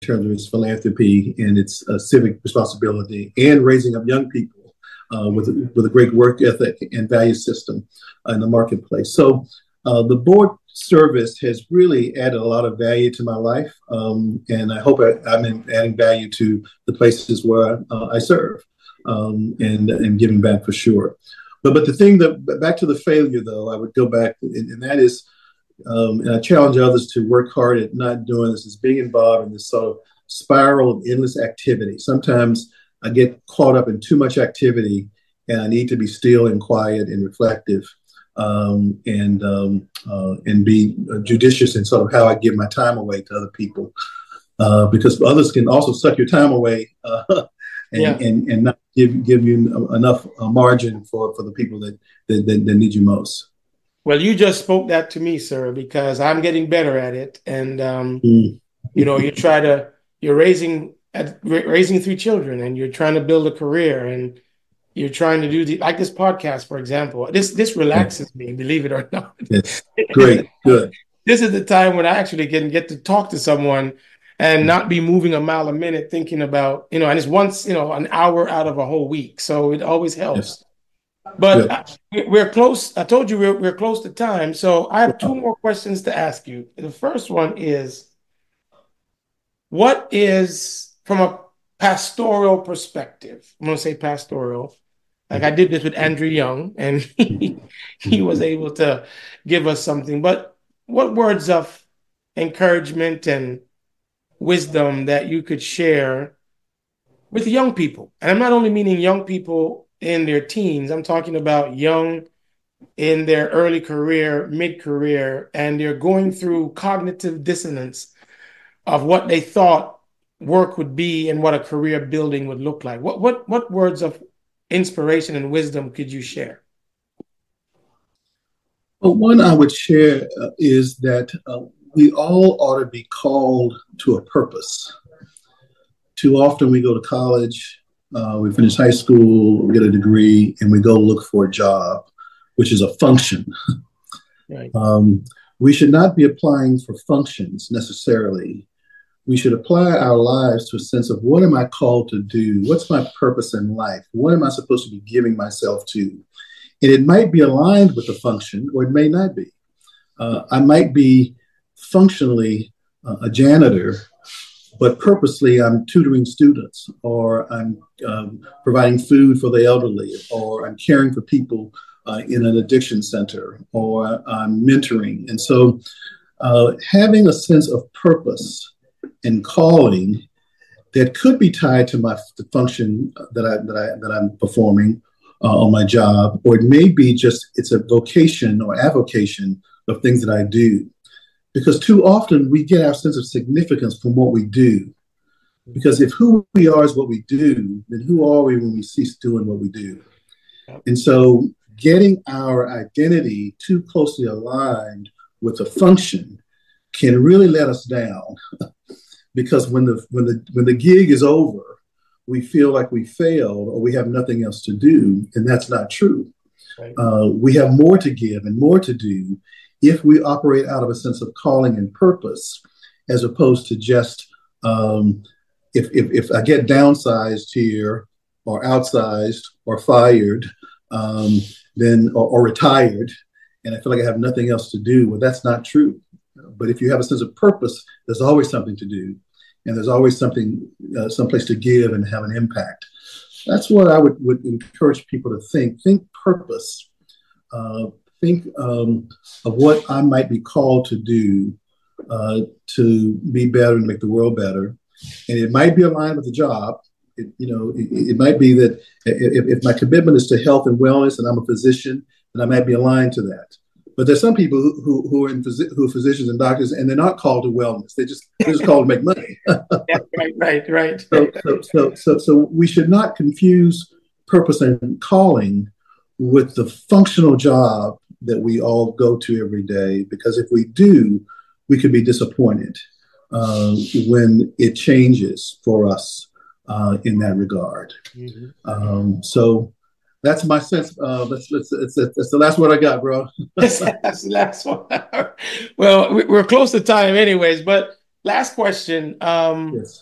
terms of its philanthropy and its civic responsibility, and raising up young people with a great work ethic and value system in the marketplace. So the board service has really added a lot of value to my life, and I hope I'm adding value to the places where I serve, and giving back for sure. But the thing that, back to the failure though, I would go back, and that is, and I challenge others to work hard at not doing this, is being involved in this sort of spiral of endless activity. Sometimes I get caught up in too much activity, and I need to be still and quiet and reflective, and be judicious in sort of how I give my time away to other people, because others can also suck your time away, and not give you enough margin for the people that need you most. Well, you just spoke that to me, sir, because I'm getting better at it. And, you're raising 3 children, and you're trying to build a career, and you're trying to do like this podcast, for example. This relaxes me, believe it or not. Yes. Great. Good. This is the time when I actually can get to talk to someone and not be moving a mile a minute thinking about, and it's once, an hour out of a whole week. So it always helps. Yes. But we're close. I told you we're close to time. So I have 2 more questions to ask you. The first one is, what is, from a pastoral perspective, I'm going to say pastoral, like I did this with Andrew Young, and he was able to give us something. But what words of encouragement and wisdom that you could share with young people? And I'm not only meaning young people in their teens. I'm talking about young in their early career, mid-career, and they're going through cognitive dissonance of what they thought work would be and what a career building would look like. What words of inspiration and wisdom could you share? Well, one I would share is that we all ought to be called to a purpose. Too often we go to college, we finish high school, we get a degree, and we go look for a job, which is a function. Right. We should not be applying for functions necessarily. We should apply our lives to a sense of, what am I called to do? What's my purpose in life? What am I supposed to be giving myself to? And it might be aligned with the function, or it may not be. I might be functionally a janitor, but purposely I'm tutoring students, or I'm providing food for the elderly, or I'm caring for people in an addiction center, or I'm mentoring. And so having a sense of purpose and calling that could be tied to the function that I'm performing on my job, or it may be just, it's a vocation or avocation of things that I do. Because too often we get our sense of significance from what we do. Because if who we are is what we do, then who are we when we cease doing what we do? And so getting our identity too closely aligned with a function can really let us down. Because when the gig is over, we feel like we failed or we have nothing else to do, and that's not true. Right. We have more to give and more to do if we operate out of a sense of calling and purpose, as opposed to just if I get downsized here, or outsized, or fired, then or retired, and I feel like I have nothing else to do. Well, that's not true. But if you have a sense of purpose, there's always something to do, and there's always something, someplace to give and have an impact. That's what I would encourage people to think. Think purpose. Think of what I might be called to do to be better and make the world better. And it might be aligned with the job. It might be that if my commitment is to health and wellness, and I'm a physician, then I might be aligned to that. But there's some people who are physicians and doctors, and they're not called to wellness. They're just called to make money. Right. So we should not confuse purpose and calling with the functional job that we all go to every day. Because if we do, we could be disappointed when it changes for us in that regard. Mm-hmm. So that's my sense. That's the last word I got, bro. That's the last one. Well, we're close to time anyways, but last question. Yes.